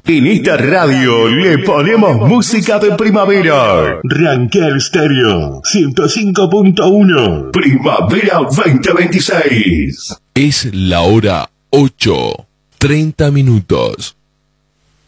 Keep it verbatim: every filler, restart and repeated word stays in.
En esta radio le ponemos música de primavera. Ranquel Stereo ciento cinco punto uno. Primavera veinte veintiséis. Es la hora ocho, treinta minutos.